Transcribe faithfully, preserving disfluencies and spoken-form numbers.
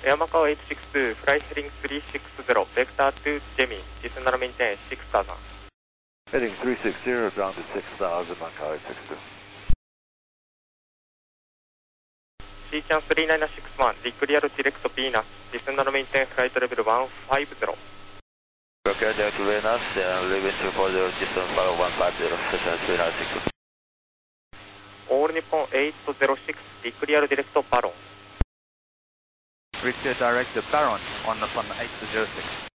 Air Macau eight six two, fly heading three six zero, vector to Jimmy, descend runway maintain six thousand. Heading three six zero, ground to six thousand, Macau eight six two. Seachan three nine six one, declear direct Venus, descend runway maintain flight level one five zero. Okay, direct Venus, and leaving two four zero, distance follow one five zero, session three nine six. All Nippon eight zero six, declear direct Baron. Victor direct Baron on the eight zero six.